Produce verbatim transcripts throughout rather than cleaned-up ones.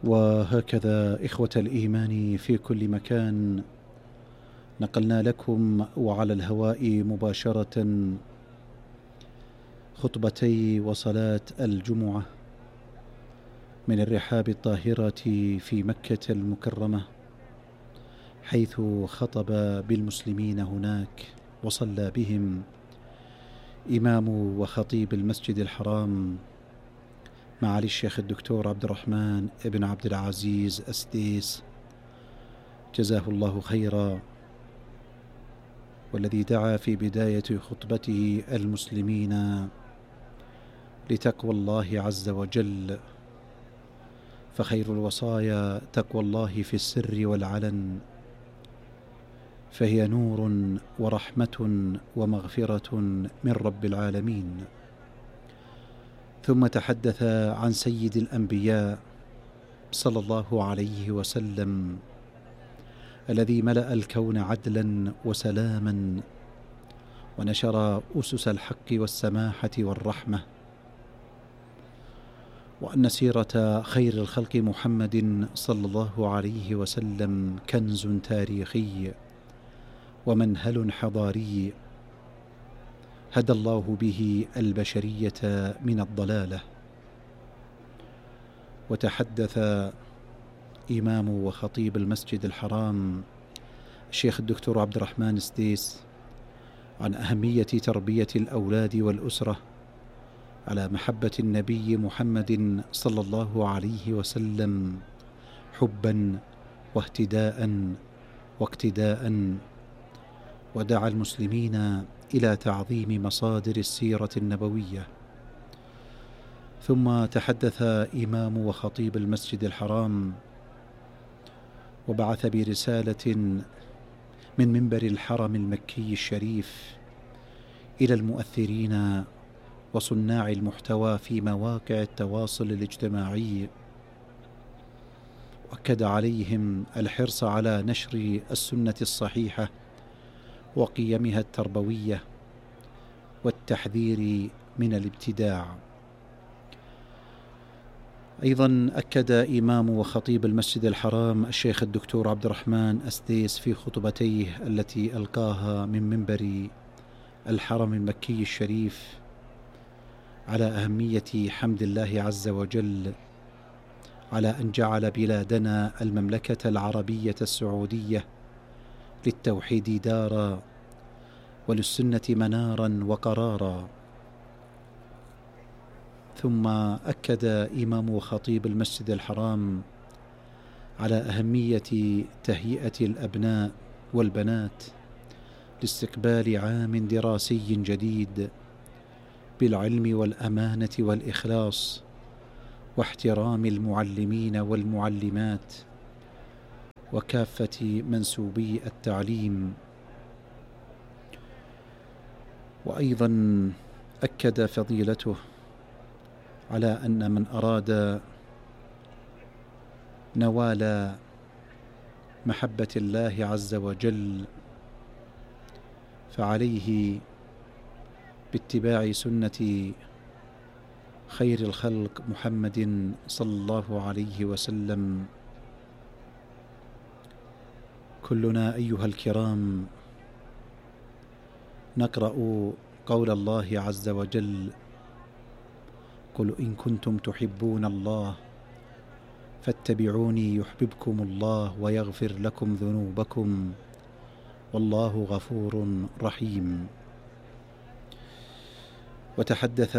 وهكذا إخوة الإيمان في كل مكان، نقلنا لكم وعلى الهواء مباشرة خطبتي وصلاة الجمعة من الرحاب الطاهرة في مكة المكرمة، حيث خطب بالمسلمين هناك وصلى بهم إمام وخطيب المسجد الحرام معالي الشيخ الدكتور عبد الرحمن ابن عبد العزيز أسديس، جزاه الله خيرا، والذي دعا في بداية خطبته المسلمين لتقوى الله عز وجل، فخير الوصايا تقوى الله في السر والعلن، فهي نور ورحمة ومغفرة من رب العالمين. ثم تحدث عن سيد الأنبياء صلى الله عليه وسلم الذي ملأ الكون عدلا وسلاما، ونشر أسس الحق والسماحة والرحمة، وأن سيرة خير الخلق محمد صلى الله عليه وسلم كنز تاريخي ومنهل حضاري هدى الله به البشرية من الضلالة. وتحدث إمام وخطيب المسجد الحرام الشيخ الدكتور عبد الرحمن أسديس عن أهمية تربية الأولاد والأسرة على محبة النبي محمد صلى الله عليه وسلم حبا واهتداء واقتداء، ودعا المسلمين إلى تعظيم مصادر السيرة النبوية. ثم تحدث إمام وخطيب المسجد الحرام وبعث برسالة من منبر الحرم المكي الشريف إلى المؤثرين وصناع المحتوى في مواقع التواصل الاجتماعي، وأكد عليهم الحرص على نشر السنة الصحيحة وقيمها التربوية والتحذير من الابتداع. أيضا أكد إمام وخطيب المسجد الحرام الشيخ الدكتور عبد الرحمن أسديس في خطبتيه التي ألقاها من منبر الحرم المكي الشريف على أهمية حمد الله عز وجل على أن جعل بلادنا المملكة العربية السعودية للتوحيد دارا وللسنة منارا وقرارا. ثم أكد إمام وخطيب المسجد الحرام على أهمية تهيئة الأبناء والبنات لاستقبال عام دراسي جديد بالعلم والأمانة والإخلاص واحترام المعلمين والمعلمات وكافة منسوبي التعليم. وأيضا أكد فضيلته على أن من أراد نوال محبة الله عز وجل فعليه باتباع سنة خير الخلق محمد صلى الله عليه وسلم. كلنا أيها الكرام نقرأ قول الله عز وجل: قل إن كنتم تحبون الله فاتبعوني يحببكم الله ويغفر لكم ذنوبكم والله غفور رحيم. وتحدث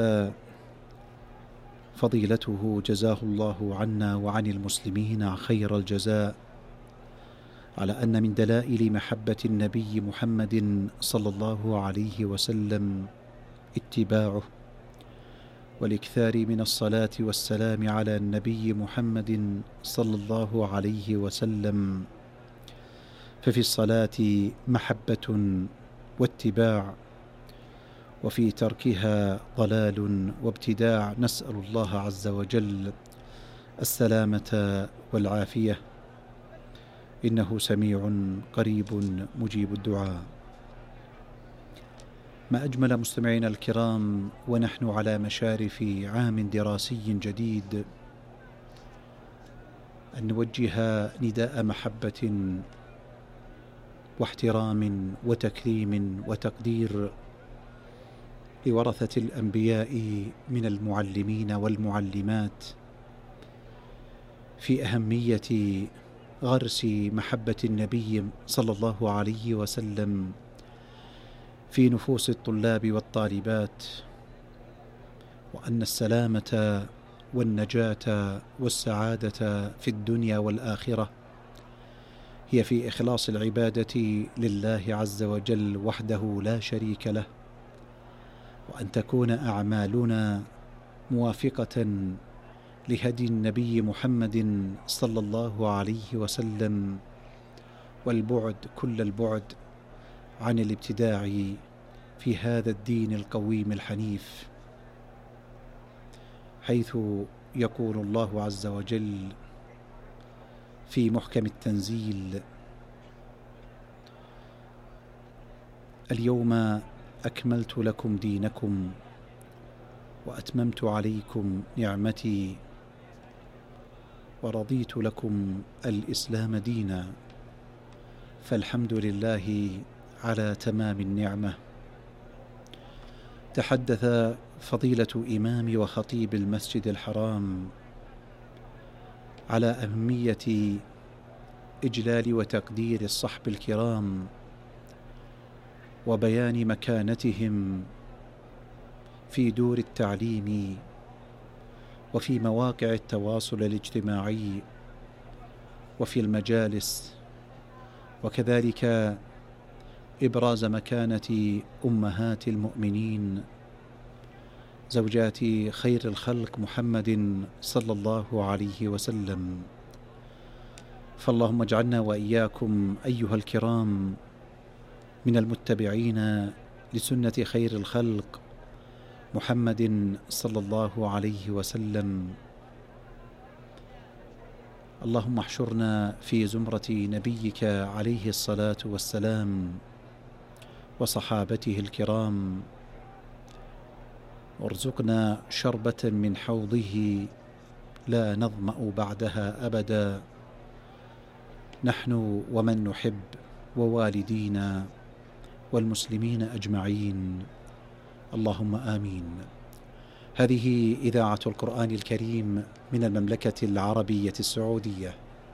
فضيلته جزاه الله عنا وعن المسلمين خير الجزاء على أن من دلائل محبة النبي محمد صلى الله عليه وسلم اتباعه، والإكثار من الصلاة والسلام على النبي محمد صلى الله عليه وسلم، ففي الصلاة محبة واتباع، وفي تركها ضلال وابتداع. نسأل الله عز وجل السلامة والعافية، إنه سميع قريب مجيب الدعاء. ما أجمل مستمعينا الكرام ونحن على مشارف عام دراسي جديد، أن نوجه نداء محبة واحترام وتكريم وتقدير لورثة الأنبياء من المعلمين والمعلمات في أهمية غرس محبة النبي صلى الله عليه وسلم في نفوس الطلاب والطالبات، وأن السلامة والنجاة والسعادة في الدنيا والآخرة هي في إخلاص العبادة لله عز وجل وحده لا شريك له، وأن تكون أعمالنا موافقة لهدي النبي محمد صلى الله عليه وسلم، والبعد كل البعد عن الابتداع في هذا الدين القويم الحنيف، حيث يقول الله عز وجل في محكم التنزيل: اليوم أكملت لكم دينكم وأتممت عليكم نعمتي ورضيت لكم الإسلام دينا، فالحمد لله على تمام النعمة. تحدث فضيلة إمام وخطيب المسجد الحرام على أهمية إجلال وتقدير الصحب الكرام وبيان مكانتهم في دور التعليم وفي مواقع التواصل الاجتماعي وفي المجالس، وكذلك إبراز مكانة أمهات المؤمنين زوجات خير الخلق محمد صلى الله عليه وسلم. فاللهم اجعلنا وإياكم أيها الكرام من المتبعين لسنة خير الخلق محمد صلى الله عليه وسلم. اللهم احشرنا في زمرة نبيك عليه الصلاة والسلام وصحابته الكرام، وارزقنا شربة من حوضه لا نظمأ بعدها أبدا، نحن ومن نحب ووالدينا والمسلمين أجمعين، اللهم آمين. هذه إذاعة القرآن الكريم من المملكة العربية السعودية.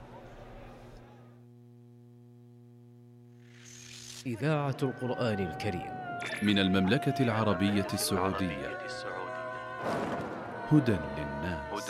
إذاعة القرآن الكريم من المملكة العربية السعودية. هدى للناس.